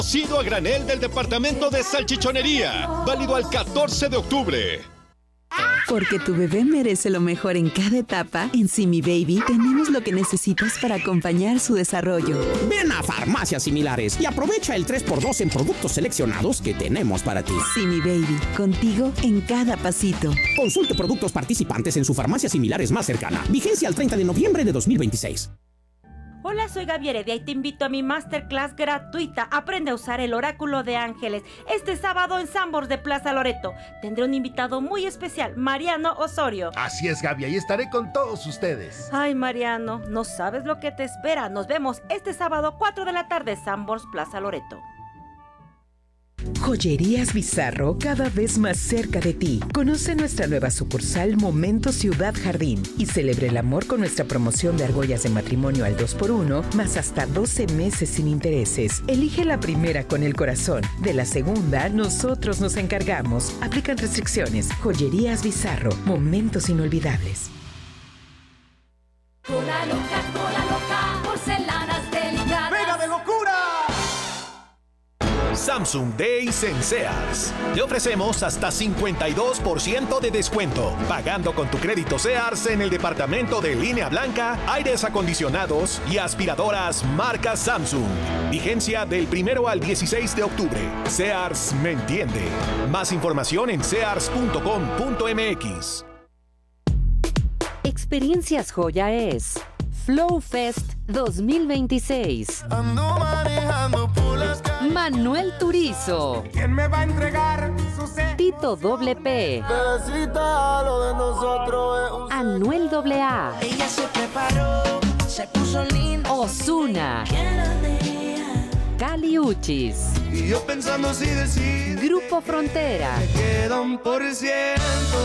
Cocido a granel del departamento de salchichonería. Válido al 14 de octubre. Porque tu bebé merece lo mejor en cada etapa, en Simi Baby tenemos lo que necesitas para acompañar su desarrollo. Ven a Farmacias Similares y aprovecha el 3x2 en productos seleccionados que tenemos para ti. Simi Baby, contigo en cada pasito. Consulte productos participantes en su farmacia similares más cercana. Vigencia al 30 de noviembre de 2026. Hola, soy Gaby Heredia y te invito a mi masterclass gratuita. Aprende a usar el oráculo de ángeles este sábado en Sanborns de Plaza Loreto. Tendré un invitado muy especial, Mariano Osorio. Así es, Gaby, ahí estaré con todos ustedes. Ay, Mariano, no sabes lo que te espera. Nos vemos este sábado 4 de la tarde, Sanborns Plaza Loreto. Joyerías Bizarro, cada vez más cerca de ti. Conoce nuestra nueva sucursal Momento Ciudad Jardín y celebre el amor con nuestra promoción de argollas de matrimonio al 2x1, más hasta 12 meses sin intereses. Elige la primera con el corazón. De la segunda, nosotros nos encargamos. Aplican restricciones. Joyerías Bizarro, momentos inolvidables. Cola loca, porcelanas delicadas. ¡Pega de locura! Samsung Days en Sears. Te ofrecemos hasta 52% de descuento, pagando con tu crédito Sears en el departamento de línea blanca, aires acondicionados y aspiradoras marca Samsung. Vigencia del 1 al 16 de octubre. Sears me entiende. Más información en sears.com.mx. Experiencias Joya es Flow Fest 2026. Ando manejando por las calles. Manuel Turizo. ¿Quién me va a entregar su sed? Tito WP. Bebecita, lo de nosotros es un Anuel AA. Ella se preparó, se puso linda. Ozuna. Cali Uchis. Y yo pensando si decir. Grupo Frontera. Me queda 1%.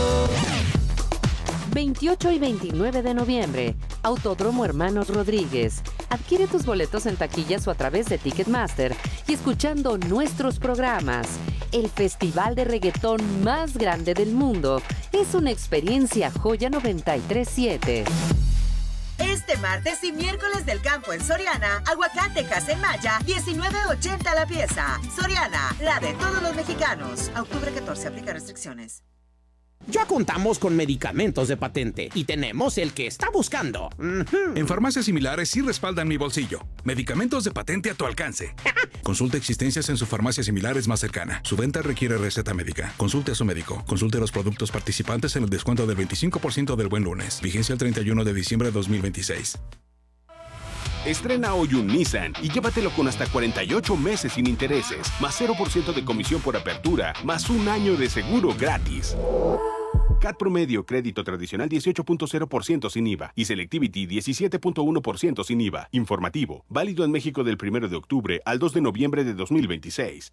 28 y 29 de noviembre, Autódromo Hermanos Rodríguez. Adquiere tus boletos en taquillas o a través de Ticketmaster y escuchando nuestros programas. El festival de reggaetón más grande del mundo es una experiencia Joya 93.7. Este martes y miércoles del campo en Soriana, aguacate en Maya, 19.80 la pieza. Soriana, la de todos los mexicanos. A octubre 14, aplica restricciones. Ya contamos con medicamentos de patente y tenemos el que está buscando. En farmacias similares sí respaldan mi bolsillo. Medicamentos de patente a tu alcance. Consulte existencias en su farmacia similares más cercana. Su venta requiere receta médica. Consulte a su médico. Consulte los productos participantes en el descuento del 25% del Buen Lunes. Vigencia el 31 de diciembre de 2026. Estrena hoy un Nissan y llévatelo con hasta 48 meses sin intereses, más 0% de comisión por apertura, más un año de seguro gratis. CAT promedio, crédito tradicional 18.0% sin IVA y Selectivity 17.1% sin IVA. Informativo, válido en México del 1 de octubre al 2 de noviembre de 2026.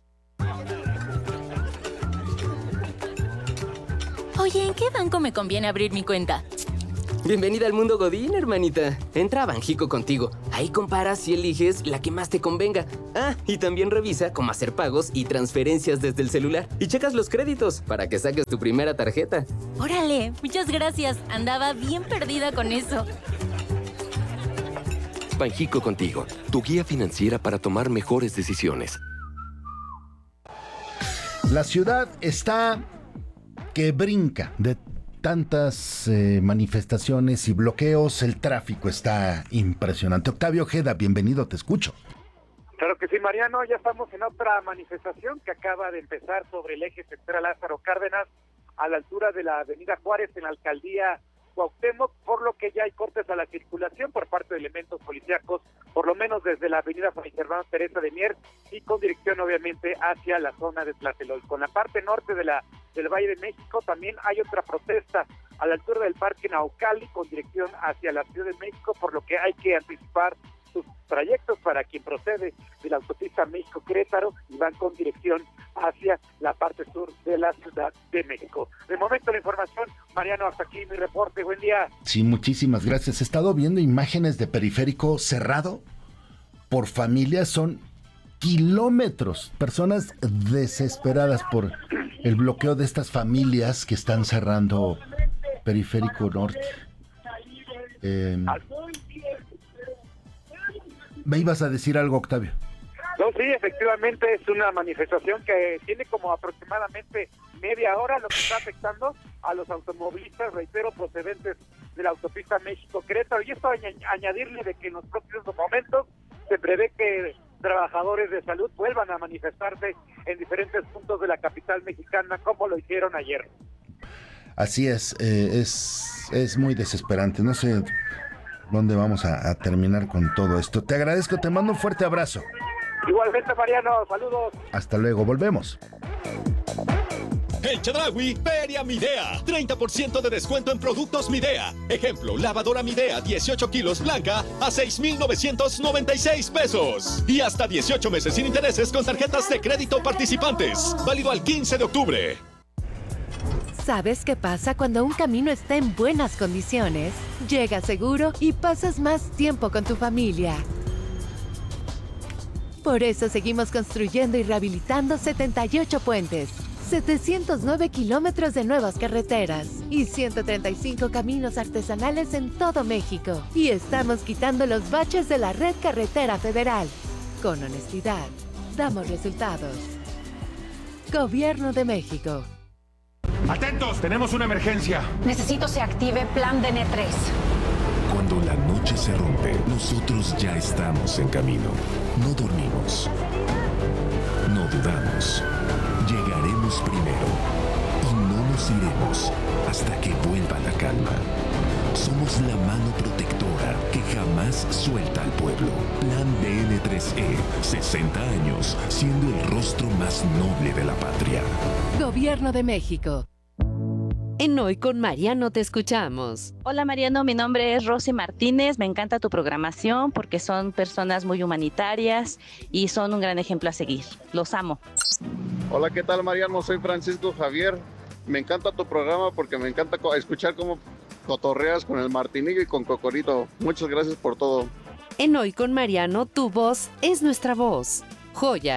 Oye, ¿en qué banco me conviene abrir mi cuenta? Bienvenida al mundo Godín, hermanita. Entra a Banjico contigo. Ahí comparas y eliges la que más te convenga. Ah, y también revisa cómo hacer pagos y transferencias desde el celular. Y checas los créditos para que saques tu primera tarjeta. Órale, muchas gracias. Andaba bien perdida con eso. Banjico contigo, tu guía financiera para tomar mejores decisiones. La ciudad está que brinca de tantas manifestaciones y bloqueos. El tráfico está impresionante. Octavio Ojeda, bienvenido, te escucho. Claro que sí, Mariano, ya estamos en otra manifestación que acaba de empezar sobre el eje central Lázaro Cárdenas, a la altura de la avenida Juárez, en la alcaldía Cuauhtémoc, por lo que ya hay cortes a la circulación por parte de elementos policíacos, por lo menos desde la avenida Fray Germán Teresa de Mier y con dirección obviamente hacia la zona de Tlatelolco. En la parte norte del Valle de México también hay otra protesta a la altura del Parque Naucali con dirección hacia la Ciudad de México, por lo que hay que anticipar sus trayectos para quien procede de la autopista México-Querétaro y van con dirección hacia la parte sur de la Ciudad de México. De momento la información, Mariano, hasta aquí mi reporte, buen día. Sí, muchísimas gracias. He estado viendo imágenes de periférico cerrado por familias, son kilómetros, personas desesperadas por el bloqueo de estas familias que están cerrando Periférico Norte. ¿Me ibas a decir algo, Octavio? No, Pues sí, efectivamente es una manifestación que tiene como aproximadamente media hora, lo que está afectando a los automovilistas, reitero, procedentes de la autopista México-Querétaro. Y esto añadirle de que en los próximos momentos se prevé que trabajadores de salud vuelvan a manifestarse en diferentes puntos de la capital mexicana, como lo hicieron ayer. Así es muy desesperante. No sé dónde vamos a terminar con todo esto. Te agradezco, te mando un fuerte abrazo. Igualmente, Mariano, saludos. Hasta luego, volvemos. En Chedraui, Feria Midea. 30% de descuento en productos Midea. Ejemplo, lavadora Midea 18 kilos blanca a 6,996 pesos. Y hasta 18 meses sin intereses con tarjetas de crédito participantes. Válido al 15 de octubre. ¿Sabes qué pasa cuando un camino está en buenas condiciones? Llega seguro y pasas más tiempo con tu familia. Por eso seguimos construyendo y rehabilitando 78 puentes, 709 kilómetros de nuevas carreteras y 135 caminos artesanales en todo México. Y estamos quitando los baches de la red carretera federal. Con honestidad, damos resultados. Gobierno de México. ¡Atentos! Tenemos una emergencia. Necesito se active Plan DN3. Cuando la noche se rompe, nosotros ya estamos en camino. No dormimos. No dudamos. Llegaremos primero. Y no nos iremos hasta que vuelva la calma. Somos la mano protectora que jamás suelta al pueblo. Plan DN3E. 60 años siendo el rostro más noble de la patria. Gobierno de México. En Hoy con Mariano te escuchamos. Hola Mariano, mi nombre es Rosy Martínez, me encanta tu programación porque son personas muy humanitarias y son un gran ejemplo a seguir. Los amo. Hola, ¿qué tal Mariano? Soy Francisco Javier. Me encanta tu programa porque me encanta escuchar cómo cotorreas con el Martinillo y con Cocorito. Muchas gracias por todo. En Hoy con Mariano, tu voz es nuestra voz. Joya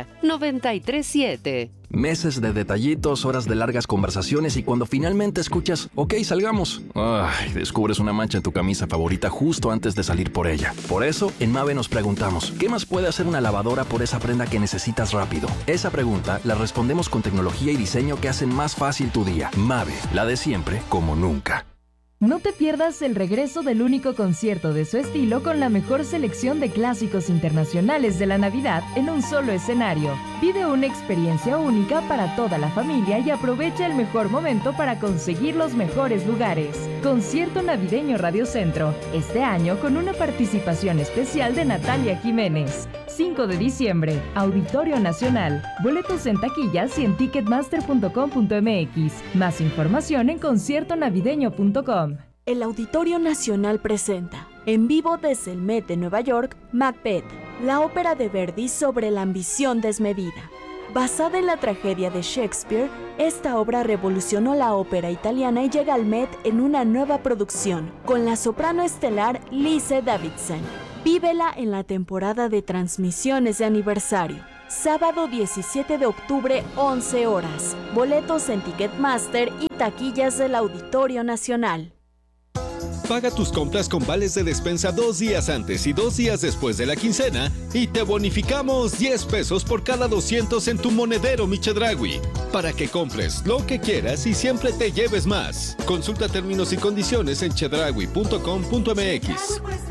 93.7. Meses de detallitos, horas de largas conversaciones y cuando finalmente escuchas, ok, salgamos. Ay, descubres una mancha en tu camisa favorita justo antes de salir por ella. Por eso, en Mave nos preguntamos, ¿qué más puede hacer una lavadora por esa prenda que necesitas rápido? Esa pregunta la respondemos con tecnología y diseño que hacen más fácil tu día. Mave, la de siempre como nunca. No te pierdas el regreso del único concierto de su estilo con la mejor selección de clásicos internacionales de la Navidad en un solo escenario. Vive una experiencia única para toda la familia y aprovecha el mejor momento para conseguir los mejores lugares. Concierto Navideño Radio Centro, este año con una participación especial de Natalia Jiménez. 5 de diciembre, Auditorio Nacional. Boletos en taquillas y en ticketmaster.com.mx. Más información en conciertonavideño.com. El Auditorio Nacional presenta, en vivo desde el Met de Nueva York, Macbeth, la ópera de Verdi sobre la ambición desmedida. Basada en la tragedia de Shakespeare, esta obra revolucionó la ópera italiana y llega al Met en una nueva producción, con la soprano estelar Lise Davidson. Vívela en la temporada de transmisiones de aniversario. Sábado 17 de octubre, 11 horas. Boletos en Ticketmaster y taquillas del Auditorio Nacional. Paga tus compras con vales de despensa 2 días antes y 2 días después de la quincena y te bonificamos 10 pesos por cada 200 en tu monedero Mi Chedraui, para que compres lo que quieras y siempre te lleves más. Consulta términos y condiciones en chedraui.com.mx.